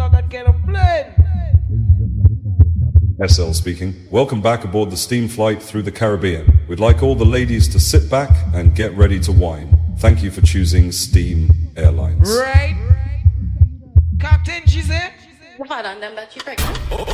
on that kind of plane. SL speaking. Welcome back aboard the steam flight through the Caribbean. We'd like all the ladies to sit back and get ready to wine. Thank you for choosing Steam Airlines. Right. Captain, she said. Hold on, them that you pregnant.